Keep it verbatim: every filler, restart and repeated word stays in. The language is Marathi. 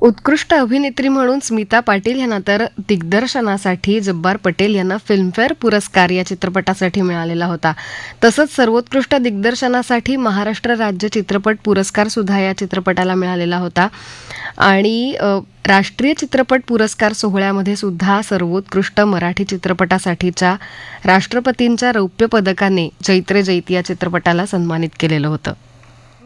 उत्कृष्ट अभिनेत्री म्हणून स्मिता पाटील यांना तर दिग्दर्शनासाठी जब्बार पटेल यांना फिल्मफेअर पुरस्कार या चित्रपटासाठी मिळालेला होता. तसंच सर्वोत्कृष्ट दिग्दर्शनासाठी महाराष्ट्र राज्य चित्रपट पुरस्कार सुद्धा या चित्रपटाला मिळालेला होता. आणि अ, राष्ट्रीय चित्रपट पुरस्कार सोहळ्यामध्ये सुद्धा सर्वोत्कृष्ट मराठी चित्रपटासाठीच्या राष्ट्रपतींच्या रौप्य पदकाने जैत्रे जैत या चित्रपटाला सन्मानित केलेलं होतं.